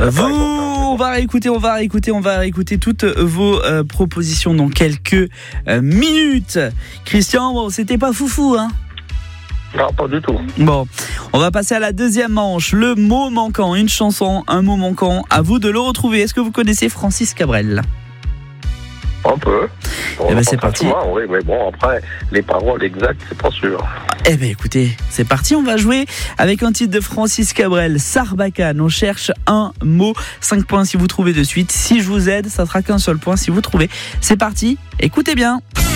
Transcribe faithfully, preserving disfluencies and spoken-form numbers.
Vous, on va réécouter, on va réécouter, on va réécouter toutes vos euh, propositions dans quelques euh, minutes. Christian, bon, c'était pas foufou, hein? Non, pas du tout. Bon, on va passer à la deuxième manche. Le mot manquant, une chanson, un mot manquant. À vous de le retrouver. Est-ce que vous connaissez Francis Cabrel? Un peu. Bon, eh ben c'est parti. Souvent, oui, mais bon, après, les paroles exactes, c'est pas sûr. Eh ben écoutez, c'est parti, on va jouer avec un titre de Francis Cabrel, Sarbacane. On cherche un mot, cinq points si vous trouvez de suite. Si je vous aide, ça sera qu'un seul point si vous trouvez. C'est parti, écoutez bien.